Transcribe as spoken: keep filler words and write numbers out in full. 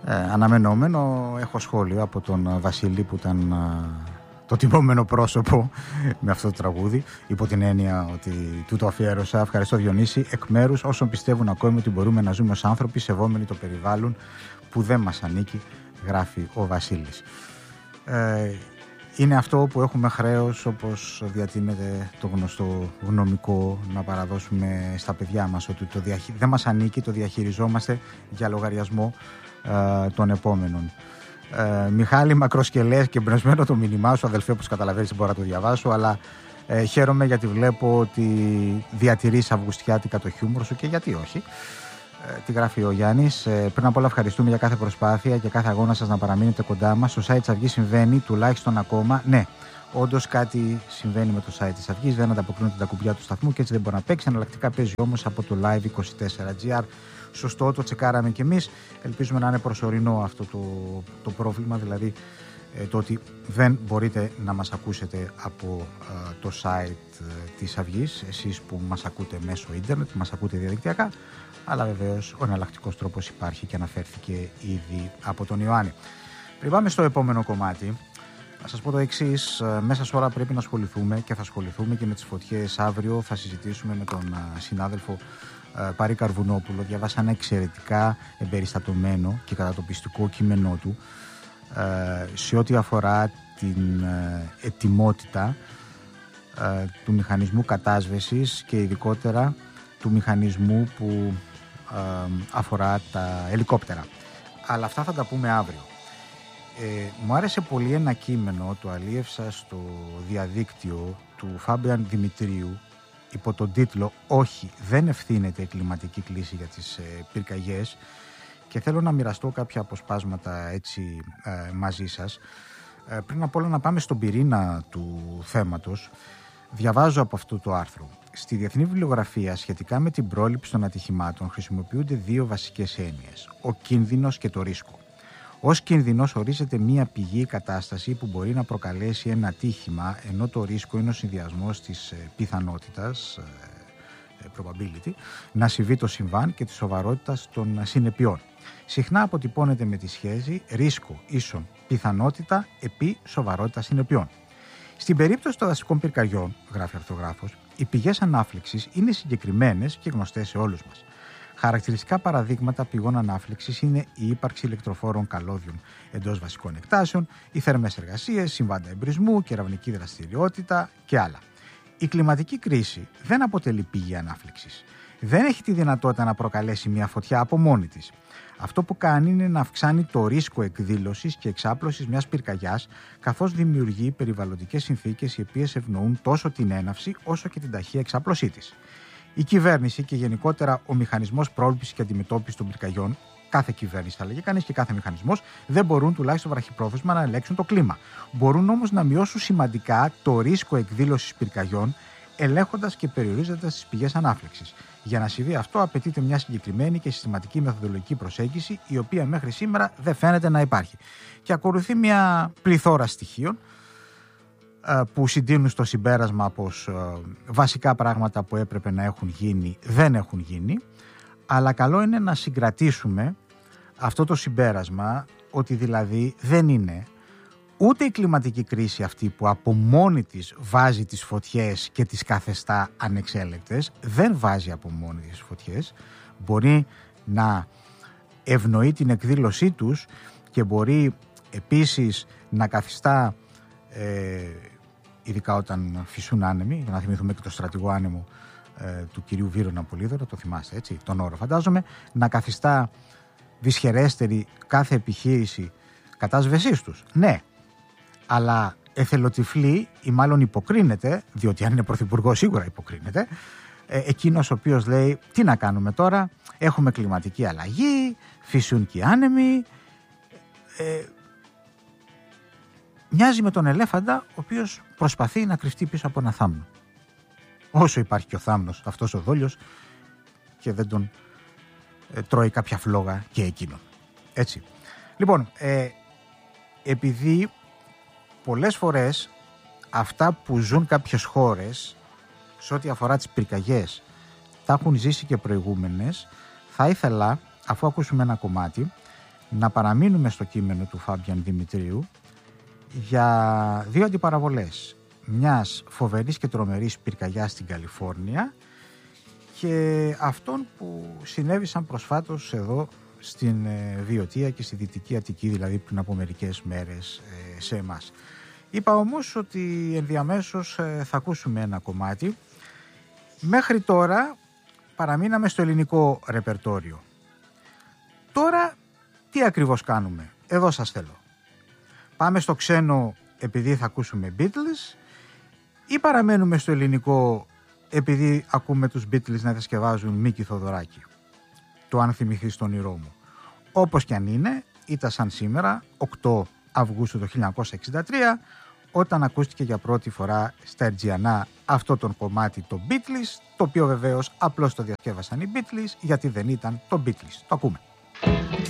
Ε, αναμενόμενο, έχω σχόλιο από τον Βασίλη που ήταν α, το τιμόμενο πρόσωπο με αυτό το τραγούδι, υπό την έννοια ότι του το αφιέρωσα. Ευχαριστώ Διονύση, εκ μέρους όσων πιστεύουν ακόμη ότι μπορούμε να ζούμε ως άνθρωποι σεβόμενοι το περιβάλλον που δεν μας ανήκει, γράφει ο Βασίλης. Ε, είναι αυτό που έχουμε χρέος, όπως διατείνεται το γνωστό γνωμικό, να παραδώσουμε στα παιδιά μας, ότι το διαχει... δεν μας ανήκει, το διαχειριζόμαστε για λογαριασμό ε, των επόμενων. Ε, Μιχάλη, μακροσκελές και εμπνευσμένο το μήνυμά σου, αδελφέ, όπως καταλαβαίνεις δεν μπορώ να το διαβάσω, αλλά ε, χαίρομαι γιατί βλέπω ότι διατηρείς αυγουστιάτικα το χιούμορ σου και γιατί όχι. Ε, τι γράφει ο Γιάννης? Ε, πριν απ' όλα ευχαριστούμε για κάθε προσπάθεια και κάθε αγώνα σας να παραμείνετε κοντά μας. Στο site της Αυγής συμβαίνει τουλάχιστον ακόμα. Ναι, όντως κάτι συμβαίνει με το site της Αυγής, δεν ανταποκρίνονται τα κουμπιά του σταθμού και έτσι δεν μπορεί να παίξει. Εναλλακτικά παίζει όμως από το Live είκοσι τέσσερα τζι άρ. Σωστό, το τσεκάραμε κι εμείς. Ελπίζουμε να είναι προσωρινό αυτό το, το πρόβλημα, δηλαδή ε, το ότι δεν μπορείτε να μας ακούσετε από ε, το site ε, της Αυγής, εσείς που μας ακούτε μέσω ίντερνετ, μας ακούτε διαδικτυακά, αλλά βεβαίως ο εναλλακτικός τρόπος υπάρχει και αναφέρθηκε ήδη από τον Ιωάννη. Πριν πάμε στο επόμενο κομμάτι, να σας πω το εξής: μέσα σε ώρα πρέπει να ασχοληθούμε και θα ασχοληθούμε και με τις φωτιές. Αύριο θα συζητήσουμε με τον συνάδελφο Πάρη Καρβουνόπουλο. Διαβάσα ένα εξαιρετικά εμπεριστατωμένο και κατατοπιστικό κείμενό του σε ό,τι αφορά την ετοιμότητα του μηχανισμού κατάσβεσης και ειδικότερα του μηχανισμού που αφορά τα ελικόπτερα. Αλλά αυτά θα τα πούμε αύριο. Ε, μου άρεσε πολύ ένα κείμενο, το αλίευσα στο διαδίκτυο, του Φάμπιαν Δημητρίου, υπό τον τίτλο «Όχι, δεν ευθύνεται η κλιματική κρίση για τις ε, πυρκαγιές», και θέλω να μοιραστώ κάποια αποσπάσματα έτσι ε, μαζί σας. Ε, πριν απ' όλα να πάμε στον πυρήνα του θέματος. Διαβάζω από αυτό το άρθρο. Στη διεθνή βιβλιογραφία σχετικά με την πρόληψη των ατυχημάτων χρησιμοποιούνται δύο βασικές έννοιες: ο κίνδυνος και το ρίσκο. Ως κίνδυνος ορίζεται μία πηγή ή κατάσταση που μπορεί να προκαλέσει ένα ατύχημα, ενώ το ρίσκο είναι ο συνδυασμός της πιθανότητας, probability, να συμβεί το συμβάν και της σοβαρότητας των συνεπειών. Συχνά αποτυπώνεται με τη σχέση ρίσκο ίσον πιθανότητα επί σοβαρότητα συνεπειών. Στην περίπτωση των δασικών πυρκαγιών, γράφει ο αρθρογράφος, οι πηγές ανάφλεξης είναι συγκεκριμένες και γνωστές σε όλους μας. Χαρακτηριστικά παραδείγματα πηγών ανάφλεξης είναι η ύπαρξη ηλεκτροφόρων καλώδιων εντός βασικών εκτάσεων, οι θερμές εργασίες, συμβάντα εμπρισμού, κεραυνική δραστηριότητα και άλλα. Η κλιματική κρίση δεν αποτελεί πηγή ανάφλεξης. Δεν έχει τη δυνατότητα να προκαλέσει μια φωτιά από μόνη της. Αυτό που κάνει είναι να αυξάνει το ρίσκο εκδήλωσης και εξάπλωσης μιας πυρκαγιάς, καθώς δημιουργεί περιβαλλοντικές συνθήκες οι οποίες ευνοούν τόσο την έναυση όσο και την ταχεία εξάπλωσή της. Η κυβέρνηση και γενικότερα ο μηχανισμός πρόληψης και αντιμετώπισης των πυρκαγιών, κάθε κυβέρνηση θα λέγει κανείς και κάθε μηχανισμός, δεν μπορούν τουλάχιστον βραχυπρόθεσμα να ελέγξουν το κλίμα. Μπορούν όμως να μειώσουν σημαντικά το ρίσκο εκδήλωσης πυρκαγιών, ελέγχοντας και περιορίζοντας τις πηγές ανάφλεξης. Για να συμβεί αυτό, απαιτείται μια συγκεκριμένη και συστηματική μεθοδολογική προσέγγιση, η οποία μέχρι σήμερα δεν φαίνεται να υπάρχει. Και ακολουθεί μια πληθώρα στοιχείων που συντείνουν στο συμπέρασμα πως βασικά πράγματα που έπρεπε να έχουν γίνει δεν έχουν γίνει, αλλά καλό είναι να συγκρατήσουμε αυτό το συμπέρασμα, ότι δηλαδή δεν είναι ούτε η κλιματική κρίση αυτή που από μόνη της βάζει τις φωτιές και τις καθεστά ανεξέλεγκτες, δεν βάζει από μόνη τις φωτιές, μπορεί να ευνοεί την εκδήλωσή τους και μπορεί επίσης να καθιστά ε, ειδικά όταν φυσούν άνεμοι, για να θυμηθούμε και το στρατηγό άνεμο ε, του κυρίου Βύρωνα Πολύδωρο, το θυμάστε έτσι, τον όρο φαντάζομαι, να καθιστά δυσχερέστερη κάθε επιχείρηση κατάσβεσής τους. Ναι, αλλά εθελοτυφλεί ή μάλλον υποκρίνεται, διότι αν είναι πρωθυπουργό σίγουρα υποκρίνεται, ε, εκείνος ο οποίος λέει τι να κάνουμε τώρα, έχουμε κλιματική αλλαγή, φυσούν και οι άνεμοι, ε, μοιάζει με τον ελέφαντα ο οποίος προσπαθεί να κρυφτεί πίσω από ένα θάμνο. Όσο υπάρχει και ο θάμνος, αυτός ο δόλιος, και δεν τον ε, τρώει κάποια φλόγα και εκείνον. Έτσι. Λοιπόν, ε, επειδή πολλές φορές αυτά που ζουν κάποιες χώρες σε ό,τι αφορά τις πυρκαγιές τα έχουν ζήσει και προηγούμενες, θα ήθελα, αφού ακούσουμε ένα κομμάτι, να παραμείνουμε στο κείμενο του Φάμπιαν Δημητρίου για δύο αντιπαραβολές μιας φοβερής και τρομερής πυρκαγιάς στην Καλιφόρνια και αυτών που συνέβησαν προσφάτως εδώ στην Βιωτία και στη Δυτική Αττική, δηλαδή πριν από μερικές μέρες σε εμάς. Είπα όμως ότι ενδιαμέσως θα ακούσουμε ένα κομμάτι. Μέχρι τώρα παραμείναμε στο ελληνικό ρεπερτόριο. Τώρα τι ακριβώς κάνουμε? Εδώ σας θέλω. Πάμε στο ξένο επειδή θα ακούσουμε Beatles ή παραμένουμε στο ελληνικό επειδή ακούμε τους Beatles να διασκευάζουν Μίκη Θοδωράκη? Το αν θυμηθείς τον όνειρό μου. Όπως κι αν είναι, ήταν σαν σήμερα, οκτώ Αυγούστου του χίλια εννιακόσια εξήντα τρία, όταν ακούστηκε για πρώτη φορά στα Ερτζιανά αυτό το κομμάτι των Beatles, το οποίο βεβαίως απλώς το διασκεύασαν οι Beatles γιατί δεν ήταν το Beatles. Το ακούμε.